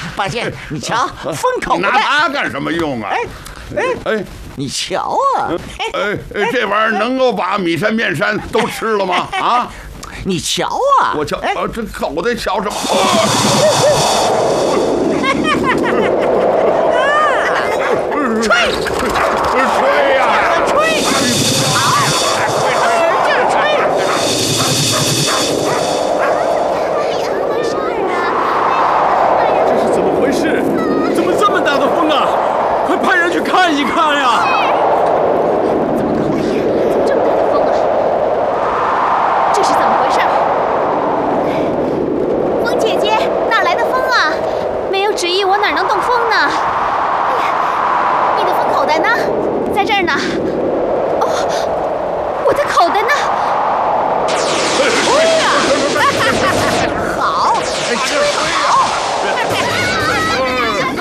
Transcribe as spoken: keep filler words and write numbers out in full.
八戒，你瞧，封口拿袋， 它干什么用啊？ 哎哎哎你瞧啊， 哎哎，这玩意儿能够把米山面山都吃了吗？啊， 你瞧啊， 我瞧， 哎啊，这口袋瞧什么？ 吹吹呀！ 吹。